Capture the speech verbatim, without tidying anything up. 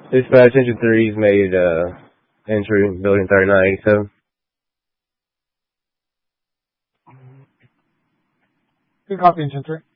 Dispatch Engine three's made uh, entry, building thirty-nine eighty-seven. Good copy, Engine three.